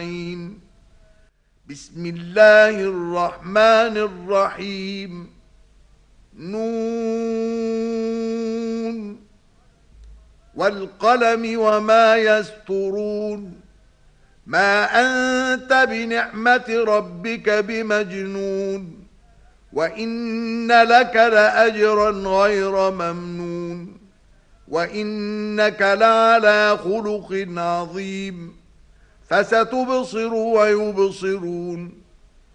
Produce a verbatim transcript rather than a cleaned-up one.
أجمعين. بسم الله الرحمن الرحيم. نون والقلم وما يسطرون. ما أنت بنعمة ربك بمجنون، وإن لك لأجرا غير ممنون، وإنك لعلى خلق عظيم. فستبصر ويبصرون.